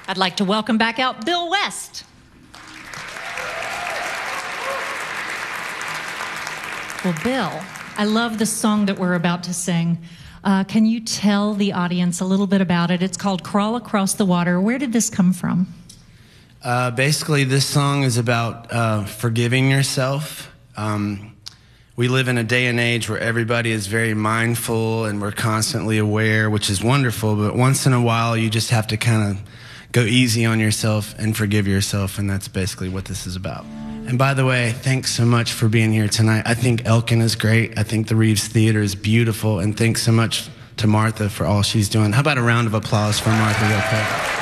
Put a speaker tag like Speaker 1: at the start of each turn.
Speaker 1: I'd like to welcome back out Bill West. Well, Bill, I love the song that we're about to sing. Can you tell the audience a little bit about it? It's called Crawl Across the Water. Where did this come from?
Speaker 2: Basically, this song is about forgiving yourself. We live in a day and age where everybody is very mindful and we're constantly aware, which is wonderful, but once in a while you just have to kind of go easy on yourself and forgive yourself, and that's basically what this is about. And by the way, thanks so much for being here tonight. I think Elkin is great. I think the Reeves Theater is beautiful, and thanks so much to Martha for all she's doing. How about a round of applause for Martha real quick?